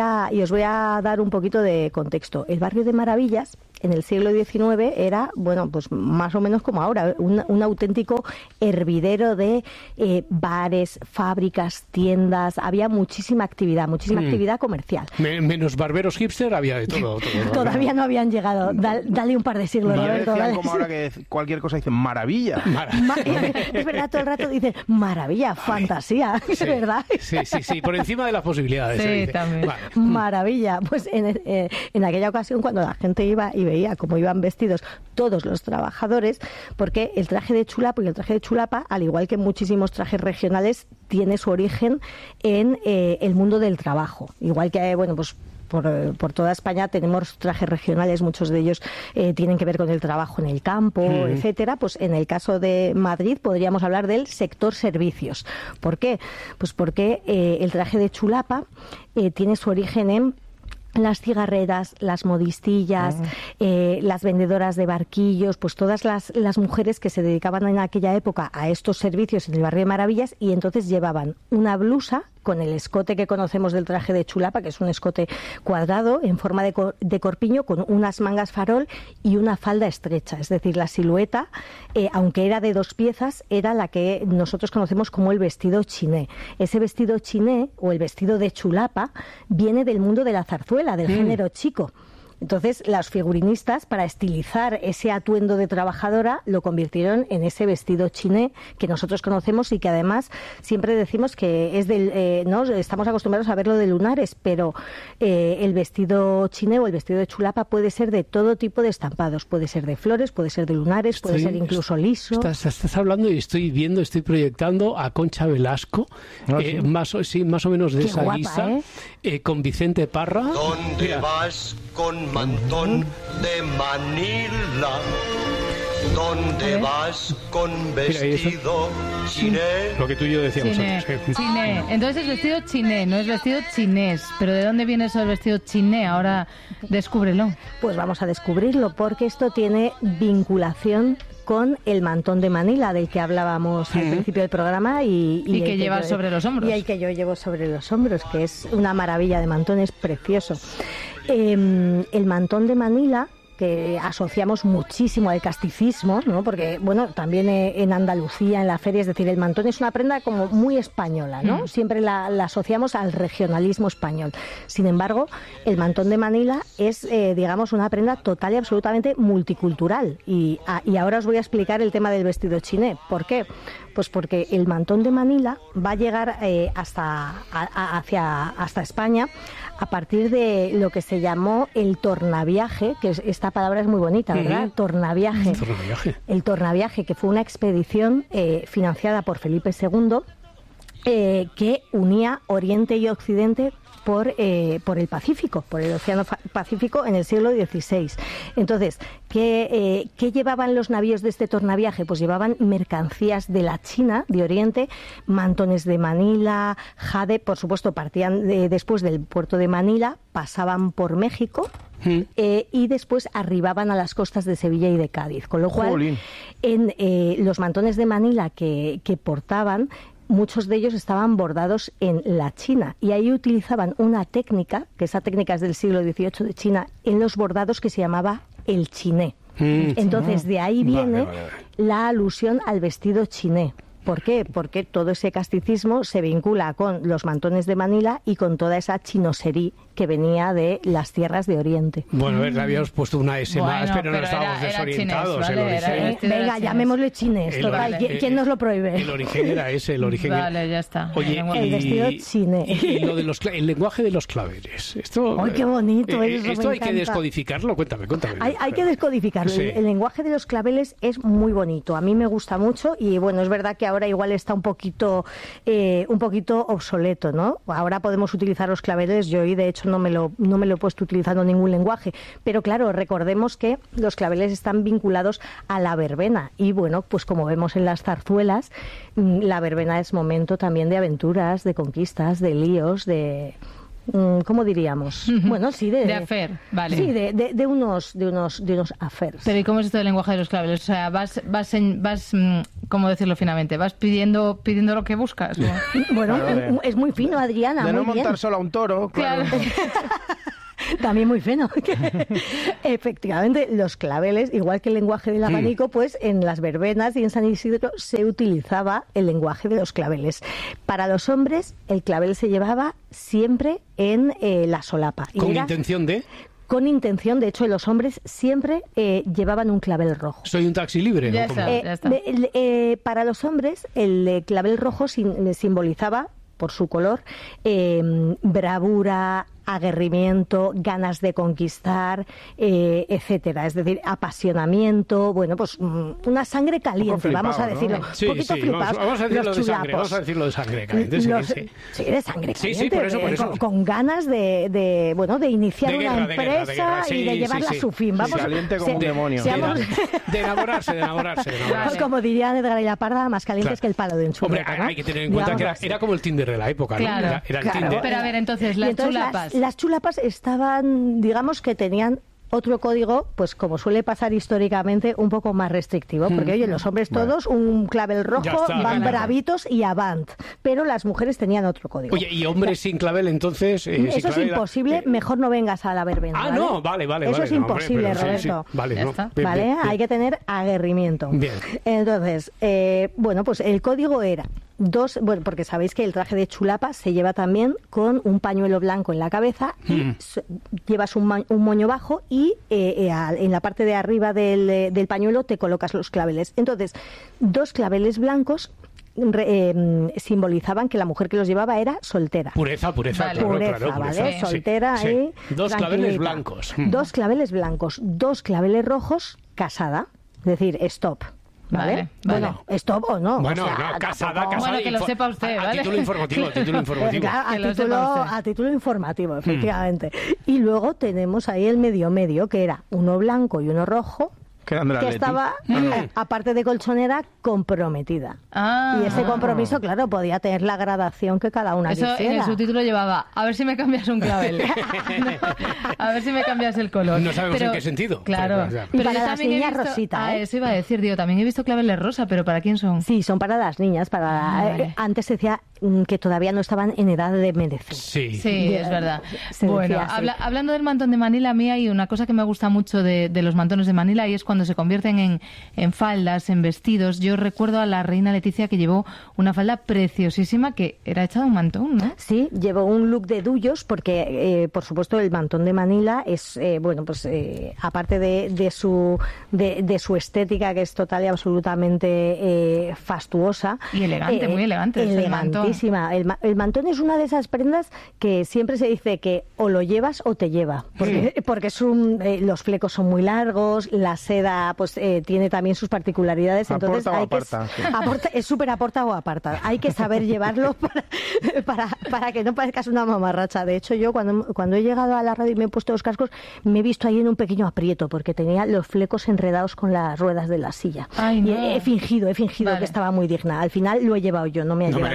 a dar un poquito de contexto. El barrio de Maravillas, en el siglo XIX, era, bueno, pues más o menos como ahora, un auténtico hervidero de bares, fábricas, tiendas. Había muchísima actividad comercial. Menos barberos hipster, había de todo. Todavía no habían llegado. Dale un par de siglos, Roberto. Decían como ahora que cualquier cosa dicen maravilla. Es verdad, todo el rato dicen maravilla, fantasía, es verdad. Sí, por encima de las posibilidades. Sí, también. Vale. Maravilla. Pues en aquella ocasión, cuando la gente iba y veía cómo iban vestidos todos los trabajadores, porque el traje de chulapo y el traje de chulapa, al igual que muchísimos trajes regionales, tiene su origen en el mundo del trabajo. Igual que, bueno, pues por toda España tenemos trajes regionales, muchos de ellos tienen que ver con el trabajo en el campo, etcétera. Pues en el caso de Madrid podríamos hablar del sector servicios. ¿Por qué? Pues porque el traje de chulapa tiene su origen en las cigarreras, las modistillas, las vendedoras de barquillos, pues todas las mujeres que se dedicaban en aquella época a estos servicios en el barrio de Maravillas, y entonces llevaban una blusa con el escote que conocemos del traje de chulapa, que es un escote cuadrado en forma de corpiño, con unas mangas farol y una falda estrecha. Es decir, la silueta, aunque era de dos piezas, era la que nosotros conocemos como el vestido chiné. Ese vestido chiné, o el vestido de chulapa, viene del mundo de la zarzuela, del género chico. Entonces, los figurinistas, para estilizar ese atuendo de trabajadora, lo convirtieron en ese vestido chiné que nosotros conocemos y que además siempre decimos que es del... no estamos acostumbrados a verlo de lunares, pero el vestido chiné o el vestido de chulapa puede ser de todo tipo de estampados. Puede ser de flores, puede ser de lunares, puede ser incluso liso. Estás hablando y estoy proyectando a Concha Velasco, más o menos de esa guisa, con Vicente Parra. ¿Dónde vas con mantón de Manila? ¿Dónde vas con vestido chiné? Lo que tú y yo decíamos antes. Chiné. Entonces es vestido chiné, no es vestido chinés. ¿Pero de dónde viene eso del vestido chiné? Ahora descúbrelo. Pues vamos a descubrirlo, porque esto tiene vinculación con el mantón de Manila, del que hablábamos al principio del programa. Y que llevas sobre los hombros. Y el que yo llevo sobre los hombros, que es una maravilla de mantón, es precioso. El mantón de Manila, que asociamos muchísimo al casticismo, ¿no? Porque, bueno, también en Andalucía, en la feria, es decir, el mantón es una prenda como muy española, ¿no? Siempre la asociamos al regionalismo español. Sin embargo, el mantón de Manila es, digamos, una prenda total y absolutamente multicultural. Y ahora os voy a explicar el tema del vestido chiné. ¿Por qué? Pues porque el mantón de Manila va a llegar hasta España a partir de lo que se llamó el tornaviaje, que esta palabra es muy bonita, ¿verdad? Tornaviaje. El tornaviaje, que fue una expedición financiada por Felipe II, que unía Oriente y Occidente por el Pacífico, por el Océano Pacífico en el siglo XVI. Entonces, ¿qué llevaban los navíos de este tornaviaje? Pues llevaban mercancías de la China, de Oriente, mantones de Manila, jade, por supuesto, partían después del puerto de Manila, pasaban por México, y después arribaban a las costas de Sevilla y de Cádiz. Con lo cual, en los mantones de Manila que portaban, muchos de ellos estaban bordados en la China y ahí utilizaban una técnica, que esa técnica es del siglo XVIII de China, en los bordados que se llamaba el chiné. Entonces de ahí viene la alusión al vestido chiné. ¿Por qué? Porque todo ese casticismo se vincula con los mantones de Manila y con toda esa chinosería que venía de las tierras de Oriente. Bueno, le habíamos puesto una S más, pero no estábamos desorientados. Chinés, ¿vale? Venga, llamémosle chinés. ¿Quién nos lo prohíbe? El origen era ese, el origen. Vale, ya está. Oye, el vestido chiné. Y lo de el lenguaje de los claveles. Esto, ¡ay, qué bonito! Esto hay que descodificarlo. Cuéntame. Hay que descodificarlo. Sí. El lenguaje de los claveles es muy bonito. A mí me gusta mucho y, bueno, es verdad que ahora igual está un poquito obsoleto, ¿no? Ahora podemos utilizar los claveles. Yo hoy, de hecho, no me lo he puesto utilizando ningún lenguaje. Pero claro, recordemos que los claveles están vinculados a la verbena. Y bueno, pues como vemos en las zarzuelas, la verbena es momento también de aventuras, de conquistas, de líos, de... ¿cómo diríamos? Bueno, sí, de affair, vale. Sí, de unos affairs. Pero ¿y cómo es esto del lenguaje de los claveles? O sea, vas ¿cómo decirlo finamente? ¿Vas pidiendo lo que buscas? Bueno, claro, es muy fino, Adriana. De muy no montar bien. solo a un toro. Claro. También muy fino. Efectivamente, los claveles, igual que el lenguaje del abanico, pues en las verbenas y en San Isidro se utilizaba el lenguaje de los claveles. Para los hombres, el clavel se llevaba siempre en la solapa. ¿Con intención de...? Con intención, de hecho, los hombres siempre llevaban un clavel rojo. ¿Soy un taxi libre? Ya está. Para los hombres, el clavel rojo simbolizaba, por su color, bravura, aguerrimiento, ganas de conquistar, etcétera. Es decir, apasionamiento, bueno, pues una sangre caliente, flipado, vamos a decirlo. ¿no? Sí, un poquito flipados. Vamos a decirlo de sangre, vamos a decirlo de sangre caliente. Sí, de sangre caliente. Sí, por eso. Con ganas de iniciar una empresa y de llevarla a su fin. Vamos, caliente como un demonio. De enamorarse. Como diría Edgar y la Parda, más calientes que el palo de un chulapa. Hombre, hay que tener en cuenta que era como el Tinder de la época, ¿no? Claro, era el Tinder. Pero a ver, entonces, las chulapas. Las chulapas estaban, digamos que tenían otro código, pues como suele pasar históricamente, un poco más restrictivo, porque oye, los hombres todos, un clavel rojo, van bravitos y avant, pero las mujeres tenían otro código. Oye, ¿y hombres sin clavel entonces? Eso es imposible, mejor no vengas a la verbena. ¿vale? No, vale. Eso es imposible, hombre, Roberto. Sí. Vale, no. Bien. Hay que tener aguerrimiento. Bien. Entonces, bueno, pues el código era bueno, porque sabéis que el traje de chulapa se lleva también con un pañuelo blanco en la cabeza, y llevas un moño bajo y en la parte de arriba del pañuelo te colocas los claveles. Entonces, 2 claveles blancos simbolizaban que la mujer que los llevaba era soltera. Pureza, vale. Claro, ¿vale? Sí, soltera ahí. 2 claveles blancos. 2 claveles blancos, 2 claveles rojos, casada. Es decir, stop. ¿Vale? Bueno, stop o no. Bueno, o sea, no, casada. Bueno, que lo sepa usted, ¿vale? A título informativo. A título informativo, efectivamente. Y luego tenemos ahí el medio, que era uno blanco y uno rojo, que estaba, aparte de colchonera, comprometida. Y ese compromiso, claro, podía tener la gradación que cada una quisiera. En el subtítulo llevaba, a ver si me cambias un clavel. A ver si me cambias el color. No sabemos en qué sentido. Claro. Pero para las niñas rosita. Eso iba a decir, también he visto claveles rosa, pero ¿para quién son? Sí, son para las niñas. Antes se decía que todavía no estaban en edad de merecer. Sí, es verdad. Bueno, hablando del mantón de Manila, a mí hay una cosa que me gusta mucho de los mantones de Manila, y es cuando se convierten en faldas, en vestidos. Yo recuerdo a la reina Leticia que llevó una falda preciosísima que era hecha de un mantón, ¿no? Sí, llevó un look de duyos porque, por supuesto, el mantón de Manila es, bueno, pues aparte de su estética, que es total y absolutamente fastuosa. Y elegante, muy elegante. Elegantísima. El mantón es una de esas prendas que siempre se dice que o lo llevas o te lleva. Porque los flecos son muy largos, la seda pues tiene también sus particularidades, entonces es súper aporta o aparta. Hay que saber llevarlo para que no parezcas una mamarracha. De hecho, yo cuando he llegado a la radio y me he puesto los cascos, me he visto ahí en un pequeño aprieto porque tenía los flecos enredados con las ruedas de la silla. Ay, no. Y he fingido que estaba muy digna. Al final lo he llevado yo, no me ha llevado. A ver,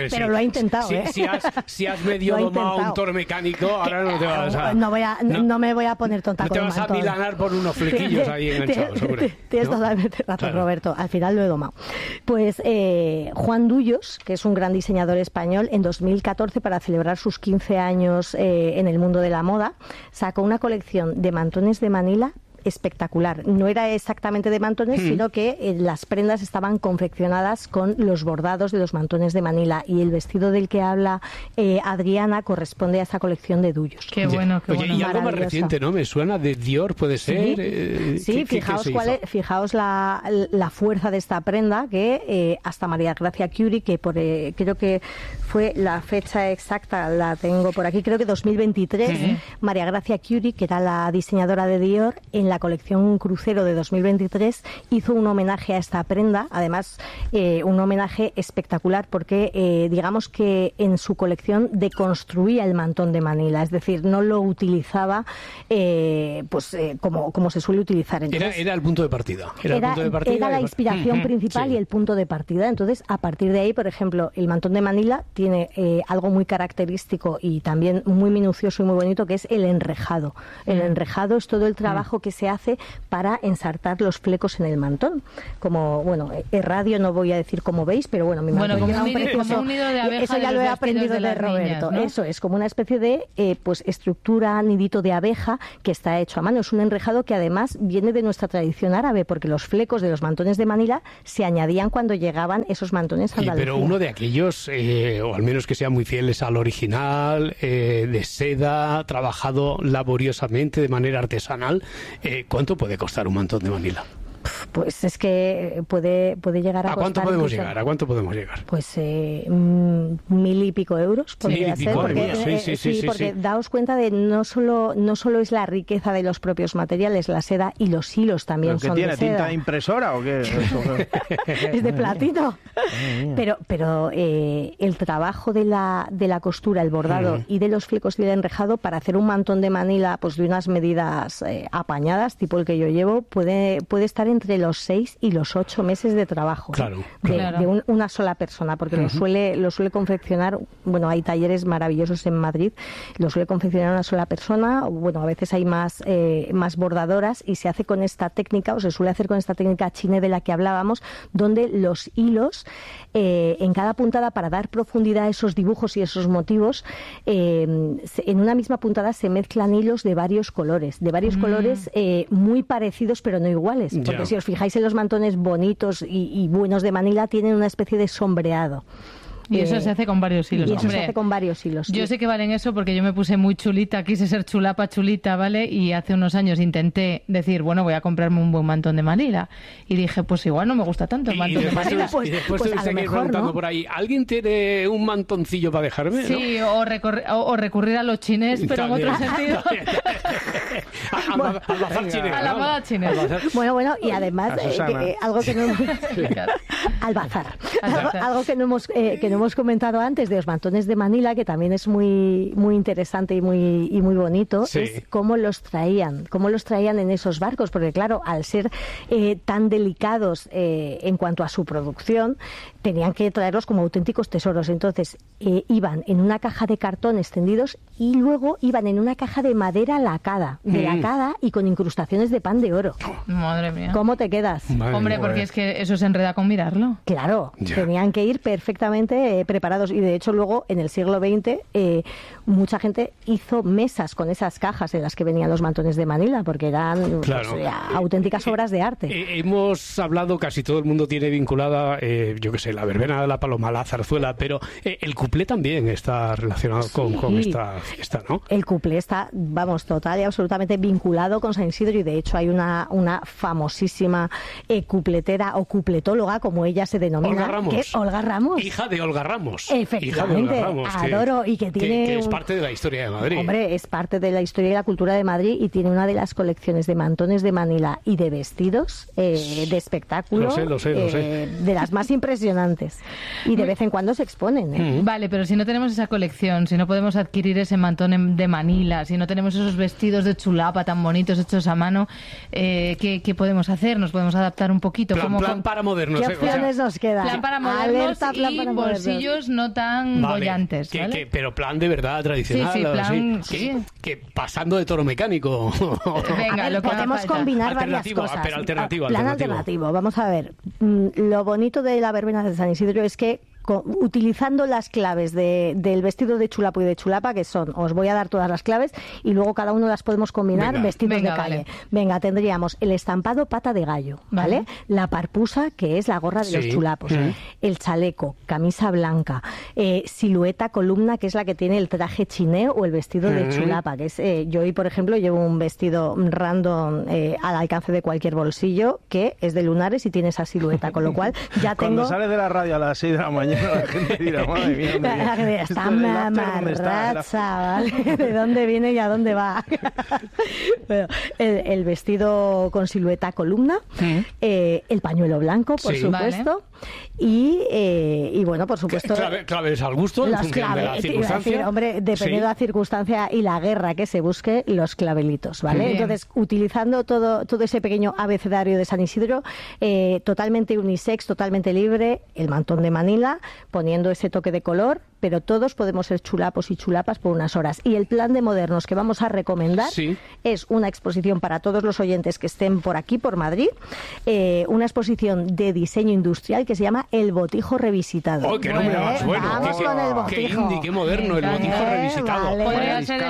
Pero lo ha intentado, ¿eh? Si has medio domado un toro mecánico, ahora no te vas a... No me voy a poner tonta con el mantón. No te vas a milanar por unos flequillos ahí enganchados, hombre. Tienes totalmente razón, Roberto. Al final lo he domado. Pues Juan Dullos, que es un gran diseñador español, en 2014, para celebrar sus 15 años en el mundo de la moda, sacó una colección de mantones de Manila espectacular. No era exactamente de mantones, sino que las prendas estaban confeccionadas con los bordados de los mantones de Manila, y el vestido del que habla Adriana corresponde a esa colección de Dullos. Qué bueno, qué bueno. Y algo más reciente, ¿no? Me suena de Dior, puede ser. Sí, fijaos la fuerza de esta prenda, que hasta María Gracia Curie, que creo que fue la fecha exacta, la tengo por aquí, creo que 2023, María Gracia Curie, que era la diseñadora de Dior, en la colección Crucero de 2023 hizo un homenaje a esta prenda, además un homenaje espectacular, porque digamos que en su colección deconstruía el mantón de Manila, es decir, no lo utilizaba como se suele utilizar. Entonces, era el punto de partida. Era la inspiración principal y el punto de partida. Entonces, a partir de ahí, por ejemplo, el mantón de Manila tiene algo muy característico y también muy minucioso y muy bonito, que es el enrejado. El enrejado es todo el trabajo que se hace para ensartar los flecos en el mantón. Como, bueno, en radio no voy a decir cómo veis, pero bueno, mi mantón como un nido de abeja. Eso ya lo he aprendido de Roberto. Niñas, ¿no? Eso es como una especie de estructura, nidito de abeja que está hecho a mano. Es un enrejado que además viene de nuestra tradición árabe, porque los flecos de los mantones de Manila se añadían cuando llegaban esos mantones a Andalucía. Pero uno de aquellos, o al menos que sean muy fieles al original, de seda, trabajado laboriosamente de manera artesanal, ¿cuánto puede costar un mantón de Manila? Pues es que puede llegar a costar... ¿A cuánto podemos llegar? Pues 1.000 y pico euros podría ser. Porque daos cuenta de no solo es la riqueza de los propios materiales, la seda y los hilos también son de seda. ¿Qué tiene? ¿Tinta de impresora o qué? Es de platino. Pero el trabajo de la costura, el bordado y de los flecos y el enrejado para hacer un mantón de Manila pues de unas medidas apañadas, tipo el que yo llevo, puede estar entre los 6 y los 8 meses de trabajo de una sola persona, porque lo suele confeccionar, bueno, hay talleres maravillosos en Madrid, lo suele confeccionar una sola persona, bueno, a veces hay más bordadoras, y se hace con esta técnica, o se suele hacer con esta técnica chine de la que hablábamos, donde los hilos en cada puntada, para dar profundidad a esos dibujos y esos motivos, en una misma puntada se mezclan hilos de varios colores muy parecidos pero no iguales, porque si os fijáis en los mantones bonitos y buenos de Manila, tienen una especie de sombreado. Y eso se hace con varios hilos. Y eso se hace con varios hilos. Yo sé que valen eso porque yo me puse muy chulita, quise ser chulita, ¿vale? Y hace unos años intenté decir, bueno, voy a comprarme un buen mantón de Manila. Y dije, pues igual no me gusta tanto el mantón de Manila. Y después te seguís preguntando por ahí, ¿alguien tiene un mantoncillo para dejarme? Sí, ¿no? o recurrir a los chines, pero en otro sentido. A la moda chinés. Bueno, y además, algo que no hemos... Al bazar. Algo que no hemos comentado antes de los mantones de Manila, que también es muy muy interesante y muy bonito, es cómo los traían en esos barcos, porque claro, al ser tan delicados en cuanto a su producción, tenían que traerlos como auténticos tesoros. Entonces iban en una caja de cartón extendidos y luego iban en una caja de madera lacada y con incrustaciones de pan de oro. Madre mía. ¿Cómo te quedas? Hombre, porque es que eso se enreda con mirarlo. Claro, tenían que ir perfectamente preparados, y de hecho luego en el siglo XX mucha gente hizo mesas con esas cajas en las que venían los mantones de Manila, porque eran auténticas obras de arte. Hemos hablado, casi todo el mundo tiene vinculada, yo qué sé, la verbena, la paloma, la zarzuela, pero el cuplé también está relacionado con esta fiesta, ¿no? El cuplé está, vamos, total y absolutamente vinculado con San Isidro, y de hecho hay una famosísima cupletera o cupletóloga, como ella se denomina, Olga Ramos. Hija de Olga Ramos. Efectivamente, adoro, y que tiene... Que es parte de la historia de Madrid. Hombre, es parte de la historia y la cultura de Madrid, y tiene una de las colecciones de mantones de Manila y de vestidos de espectáculo. Lo sé. De las más impresionantes. Y de vez en cuando se exponen. Vale, pero si no tenemos esa colección, si no podemos adquirir ese mantón de Manila, si no tenemos esos vestidos de chulapa tan bonitos hechos a mano, ¿qué podemos hacer? ¿Nos podemos adaptar un poquito? Plan para modernos. ¿Qué opciones nos quedan? plan para modernos y bolsillos no tan bollantes. Pero plan de verdad tradicional. Sí, plan... Que pasando de toro mecánico. Venga, lo podemos combinar varias cosas. Pero alternativo. Plan alternativo. Vamos a ver. Lo bonito de la verbena de San Isidro es que utilizando las claves del vestido de chulapo y de chulapa, que son, os voy a dar todas las claves y luego cada uno las podemos combinar, vestidos de calle. Vale. Venga, tendríamos el estampado pata de gallo, ¿vale? La parpusa, que es la gorra de los chulapos, el chaleco, camisa blanca, silueta columna, que es la que tiene el traje chineo o el vestido de chulapa, que es, yo hoy, por ejemplo, llevo un vestido random al alcance de cualquier bolsillo, que es de lunares y tiene esa silueta, con lo cual ya tengo... Cuando sales de la radio a las 6 de la mañana, la gente dirá, madre mía, está mamarracha, ¿vale? ¿De dónde viene y a dónde va? Bueno, el vestido con silueta columna, el pañuelo blanco, por supuesto, y bueno, por supuesto... Claves al gusto, en función de la circunstancia. Decir, hombre, dependiendo de la circunstancia y la guerra que se busque, los clavelitos, ¿vale? Entonces, utilizando todo ese pequeño abecedario de San Isidro, totalmente unisex, totalmente libre, el mantón de Manila, poniendo ese toque de color, pero todos podemos ser chulapos y chulapas por unas horas. Y el plan de modernos que vamos a recomendar es una exposición para todos los oyentes que estén por aquí, por Madrid, una exposición de diseño industrial que se llama El Botijo Revisitado. ¡Oh, qué nombre más bueno! Vamos con el Botijo. ¡Qué indie, qué moderno! El Botijo Revisitado. Podría ser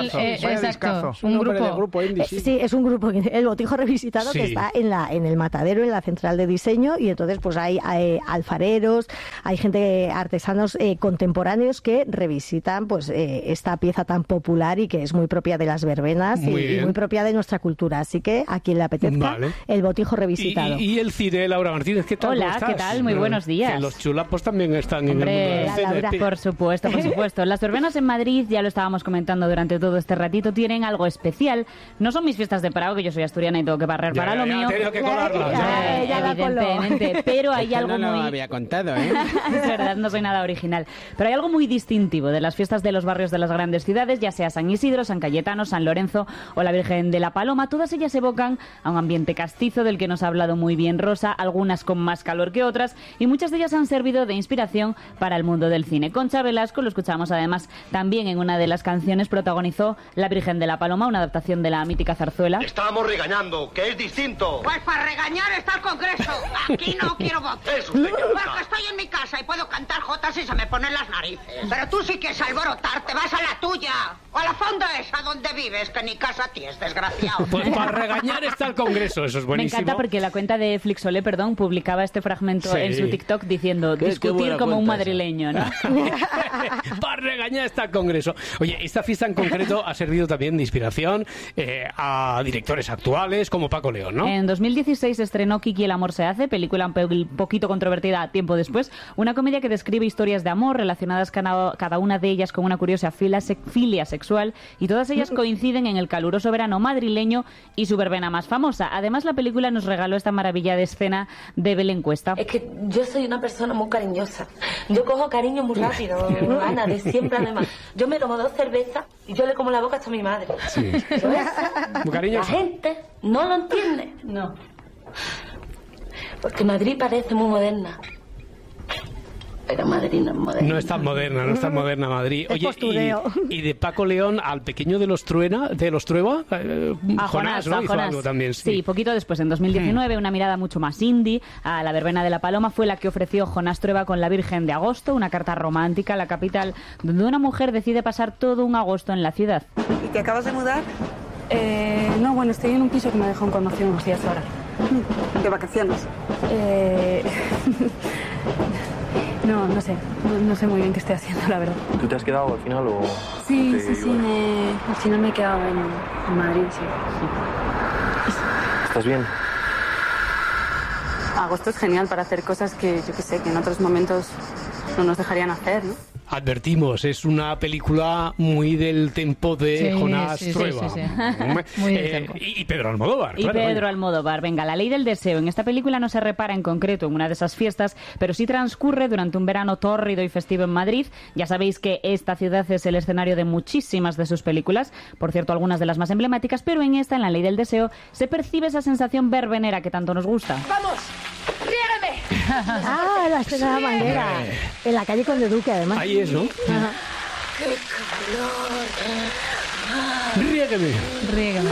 un grupo indie. Sí, es un grupo. El Botijo Revisitado que está en el Matadero, en la central de diseño, y entonces pues hay alfareros, hay gente, artesanos contemporáneos que revisitan pues esta pieza tan popular y que es muy propia de las verbenas y muy propia de nuestra cultura. Así que a quien le apetezca, el Botijo Revisitado. Y el cine, Laura Martínez, ¿qué tal? Hola, ¿qué tal? Muy buenos días. Que los chulapos también están en el mundo del cine. Por supuesto, por supuesto. Las verbenas en Madrid, ya lo estábamos comentando durante todo este ratito, tienen algo especial. No son mis fiestas de Prado, que yo soy asturiana y tengo que barrer para lo mío. Que colarlas, evidentemente, pero hay algo no muy... lo había contado, ¿eh? Es verdad, no soy nada original. Pero hay algo muy distintivo de las fiestas de los barrios de las grandes ciudades, ya sea San Isidro, San Cayetano, San Lorenzo o la Virgen de la Paloma. Todas ellas evocan a un ambiente castizo del que nos ha hablado muy bien Rosa, algunas con más calor que otras, y muchas de ellas han servido de inspiración para el mundo del cine. Concha Velasco, lo escuchamos además también en una de las canciones, protagonizó La Virgen de la Paloma, una adaptación de la mítica zarzuela. Estamos regañando, que es distinto. Pues para regañar está el Congreso. Aquí no quiero votos. Es usted que Porque estoy en mi casa y puedo cantar jotas y se me ponen las narices. Pero tú sí quieres alborotar, te vas a la tuya. O a la fonda esa donde vives, que ni casa tienes, desgraciado. Pues para regañar está el Congreso, eso es buenísimo. Me encanta porque la cuenta de Flixolé, publicaba este fragmento en su TikTok diciendo discutir como un madrileño, ¿no? Para regañar está el Congreso. Oye, esta fiesta en concreto ha servido también de inspiración a directores actuales como Paco León, ¿no? En 2016 estrenó Kiki, el amor se hace, película un poquito controvertida tiempo después, una comedia que describe historias de amor relacionadas cada una de ellas con una curiosa filia sexual, y todas ellas coinciden en el caluroso verano madrileño y su verbena más famosa. Además, la película nos regaló esta maravilla de escena de Belén Cuesta. Es que yo soy una persona muy cariñosa. Yo cojo cariño muy rápido, Ana, de siempre además. Yo me tomo 2 cervezas y yo le como la boca hasta a mi madre. Sí. La gente no lo entiende. No. Porque Madrid parece muy moderna. Pero Madrid no es moderna. No es tan moderna Madrid. Oye, y de Paco León al pequeño de los Trueba, a Jonás, ¿no? a Hizo algo también. Sí, poquito después, en 2019, una mirada mucho más indie a la verbena de la Paloma fue la que ofreció Jonás Trueba con La Virgen de Agosto, una carta romántica a la capital, donde una mujer decide pasar todo un agosto en la ciudad. ¿Y te acabas de mudar? No, bueno, estoy en un piso que me dejó cuando hace unos días ahora. ¿De vacaciones? No sé. No sé muy bien qué estoy haciendo, la verdad. ¿Tú te has quedado al final o...? Sí, al final me he quedado en Madrid, sí. ¿Estás bien? Agosto es genial para hacer cosas que, yo qué sé, que en otros momentos no nos dejarían hacer, ¿no? Advertimos, es una película muy del tempo de Jonás Trueba. Sí. Muy del tempo. Y Pedro Almodóvar. Y Pedro Almodóvar. Venga, La ley del deseo. En esta película no se repara en concreto en una de esas fiestas, pero sí transcurre durante un verano tórrido y festivo en Madrid. Ya sabéis que esta ciudad es el escenario de muchísimas de sus películas, por cierto, algunas de las más emblemáticas, pero en esta, en La ley del deseo, se percibe esa sensación verbenera que tanto nos gusta. ¡Vamos! ¡Riégame! la escena de la manguera. En la calle Conde Duque, además. Ahí es, ¿no? Ajá. ¡Qué calor! Riégame.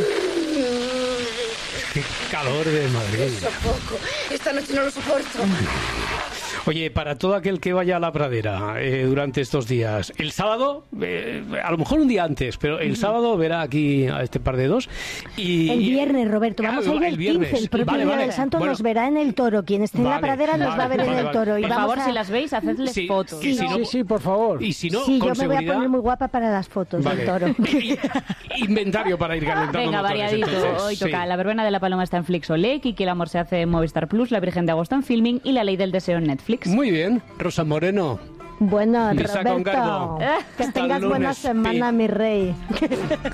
Qué calor de Madrid. Sofoco. Esta noche no lo soporto. Oye, para todo aquel que vaya a la pradera durante estos días, el sábado, a lo mejor un día antes, pero el sábado verá aquí a este par de dos. Y, el viernes, Roberto, vamos a ir el 15, el propio día del Santo nos verá en el Toro. Quien esté en la pradera nos va a ver en el Toro. Y por favor, si las veis, hacedles fotos. Sí, por favor. Y si no, sí, con yo seguridad, me voy a poner muy guapa para las fotos del Toro. Inventario para ir calentando Venga, motores, variadito. entonces, Hoy toca La verbena de la Paloma está en Flixolé, Kiki el amor se hace en Movistar Plus, La Virgen de Agosto en Filming y La ley del deseo en Netflix. Muy bien, Rosa Moreno. Bueno, Lisa Roberto, Congardo. que tengas buena semana, mi rey.